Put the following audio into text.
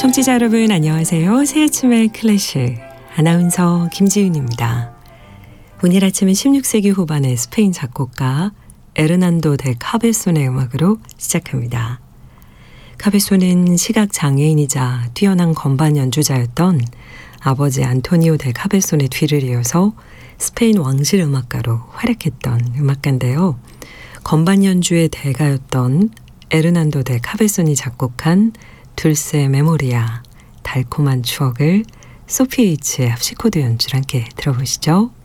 청취자 여러분 안녕하세요. 새 아침의 클래식 아나운서 김지윤입니다. 오늘 아침은 16세기 후반의 스페인 작곡가 에르난도 데 카베손의 음악으로 시작합니다. 카베손은 시각장애인이자 뛰어난 건반 연주자였던 아버지 안토니오 데 카베손의 뒤를 이어서 스페인 왕실 음악가로 활약했던 음악가인데요. 건반 연주의 대가였던 에르난도 데 카베손이 작곡한 둘세 메모리아, 달콤한 추억을 소피 에이츠의 합시코드 연주를 함께 들어보시죠.